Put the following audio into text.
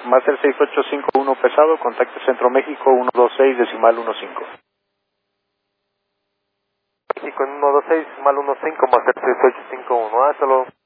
Master 6851 pesado, contacto Centro México 126.15. México en 126.15, Master 6851, hasta luego.